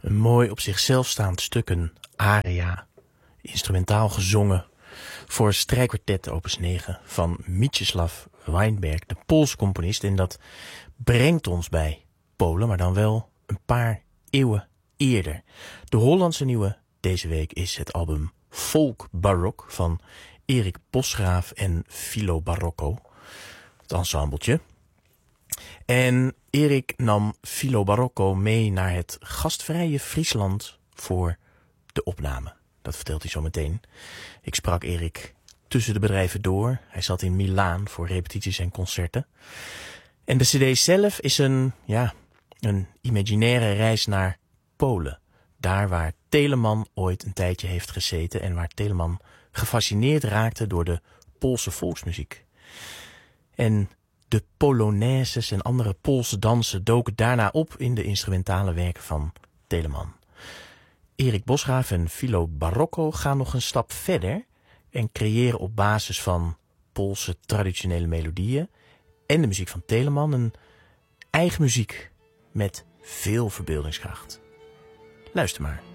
Een mooi op zichzelf staand stuk, een aria, instrumentaal gezongen voor strijkkwartet opus 9 van Mieczysław Weinberg, de Poolse componist. En dat brengt ons bij Polen, maar dan wel een paar eeuwen eerder. De Hollandse nieuwe deze week is het album Folk Barok van Erik Bosgraaf en Filo Barocco, het ensembletje. En Erik nam Filo Barocco mee naar het gastvrije Friesland voor de opname. Dat vertelt hij zo meteen. Ik sprak Erik tussen de bedrijven door. Hij zat in Milaan voor repetities en concerten. En de cd zelf is een imaginaire reis naar Polen. Daar waar Telemann ooit een tijdje heeft gezeten en waar Telemann gefascineerd raakte door de Poolse volksmuziek. En de polonaises en andere Poolse dansen doken daarna op in de instrumentale werken van Telemann. Erik Bosgraaf en Filo Barocco gaan nog een stap verder en creëren op basis van Poolse traditionele melodieën en de muziek van Telemann een eigen muziek met veel verbeeldingskracht. Luister maar.